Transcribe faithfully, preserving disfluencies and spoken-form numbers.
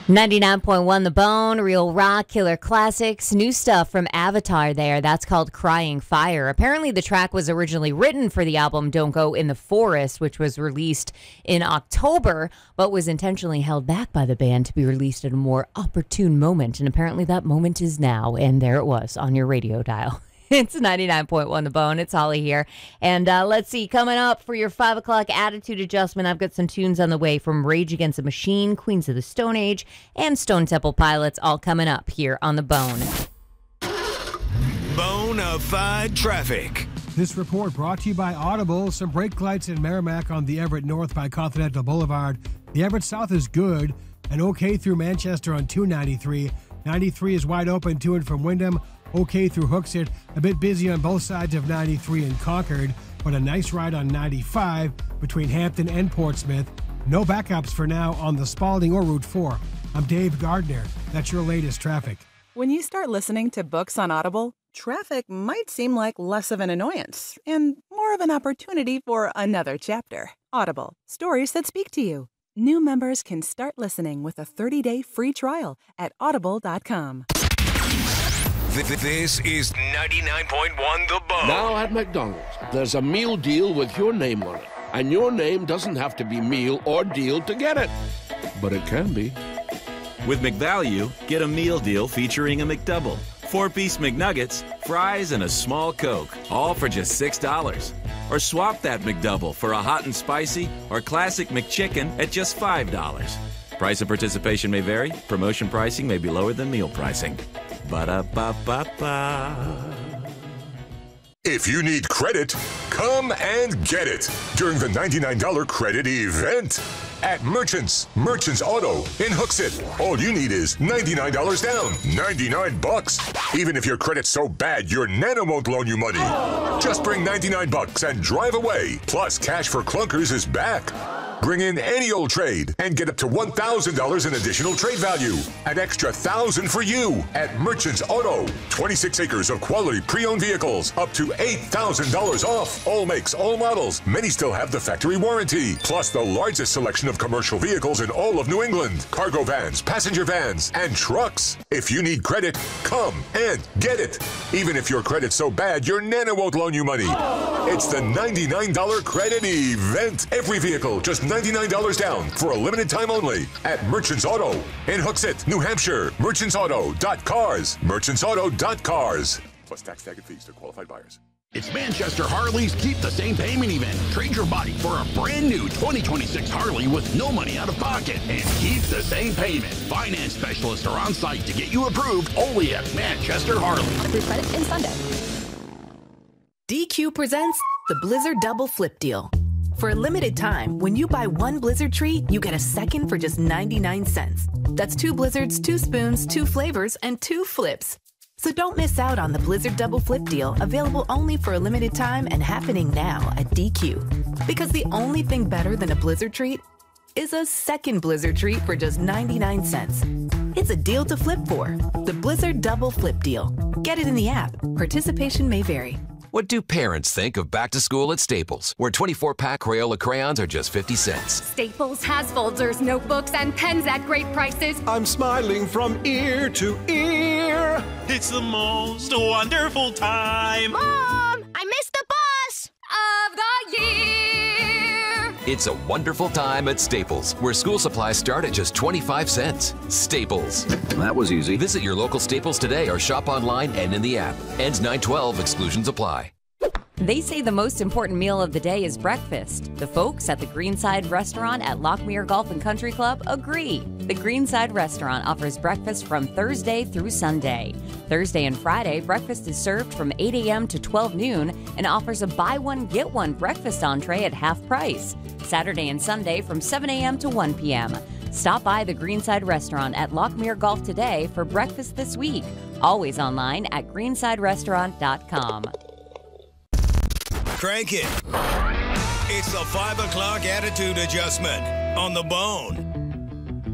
ninety-nine point one The Bone, real rock, killer classics, new stuff from Avatar there. That's called Crying Fire. Apparently the track was originally written for the album Don't Go in the Forest, which was released in October, but was intentionally held back by the band to be released at a more opportune moment. And apparently that moment is now, and there it was on your radio dial. It's ninety-nine point one The Bone. It's Holly here. And uh, let's see, coming up for your five o'clock attitude adjustment, I've got some tunes on the way from Rage Against the Machine, Queens of the Stone Age, and Stone Temple Pilots, all coming up here on The Bone. Bonafide traffic. This report brought to you by Audible. Some brake lights in Merrimack on the Everett North by Continental Boulevard. The Everett South is good and okay through Manchester on two ninety-three. ninety-three is wide open to and from Wyndham. Okay through Hooksett, a bit busy on both sides of ninety-three and Concord, but a nice ride on ninety-five between Hampton and Portsmouth. No backups for now on the Spalding or Route four. I'm Dave Gardner. That's your latest traffic. When you start listening to books on Audible, traffic might seem like less of an annoyance and more of an opportunity for another chapter. Audible, stories that speak to you. New members can start listening with a thirty-day free trial at audible dot com. This is ninety-nine point one The Bone. Now at McDonald's, there's a meal deal with your name on it. And your name doesn't have to be meal or deal to get it. But it can be. With McValue, get a meal deal featuring a McDouble, four-piece McNuggets, fries, and a small Coke, all for just six dollars. Or swap that McDouble for a hot and spicy or classic McChicken at just five dollars. Price of participation may vary. Promotion pricing may be lower than meal pricing. Ba-da-ba-ba-ba. If you need credit, come and get it during the ninety-nine dollars credit event at Merchants. Merchants Auto in Hooksett. All you need is ninety-nine dollars down. ninety-nine bucks. Even if your credit's so bad, your Nana won't loan you money. Just bring ninety-nine bucks and drive away. Plus, Cash for Clunkers is back. Bring in any old trade and get up to one thousand dollars in additional trade value. An extra one thousand dollars for you at Merchants Auto. twenty-six acres of quality pre-owned vehicles. Up to eight thousand dollars off. All makes, all models. Many still have the factory warranty. Plus the largest selection of commercial vehicles in all of New England. Cargo vans, passenger vans, and trucks. If you need credit, come and get it. Even if your credit's so bad, your Nana won't loan you money. It's the ninety-nine dollars credit event. Every vehicle, just ninety-nine dollars down for a limited time only at Merchants Auto in Hooksett, New Hampshire. merchants auto dot cars. merchants auto dot cars. Plus tax, tag, and fees to qualified buyers. It's Manchester Harley's Keep the Same Payment event. Trade your body for a brand new twenty twenty-six Harley with no money out of pocket and keep the same payment. Finance specialists are on site to get you approved only at Manchester Harley. Through credit in Sunday. D Q presents the Blizzard Double Flip Deal. For a limited time, when you buy one Blizzard treat, you get a second for just ninety-nine cents. That's two Blizzards, two spoons, two flavors, and two flips. So don't miss out on the Blizzard Double Flip Deal, available only for a limited time and happening now at D Q. Because the only thing better than a Blizzard treat is a second Blizzard treat for just ninety-nine cents. It's a deal to flip for. The Blizzard Double Flip Deal. Get it in the app. Participation may vary. What do parents think of back to school at Staples, where twenty-four pack Crayola crayons are just fifty cents? Staples has folders, notebooks, and pens at great prices. I'm smiling from ear to ear. It's the most wonderful time. Mom, I missed the bus of the year. It's a wonderful time at Staples, where school supplies start at just twenty-five cents. Staples. That was easy. Visit your local Staples today or shop online and in the app. Ends nine twelve. Exclusions apply. They say the most important meal of the day is breakfast. The folks at the Greenside Restaurant at Lockmere Golf and Country Club agree. The Greenside Restaurant offers breakfast from Thursday through Sunday. Thursday and Friday, breakfast is served from eight a.m. to twelve noon and offers a buy one, get one breakfast entree at half price. Saturday and Sunday from seven a.m. to one p.m. Stop by the Greenside Restaurant at Lockmere Golf today for breakfast this week. Always online at greenside restaurant dot com. Crank it. It's the five o'clock attitude adjustment on The Bone.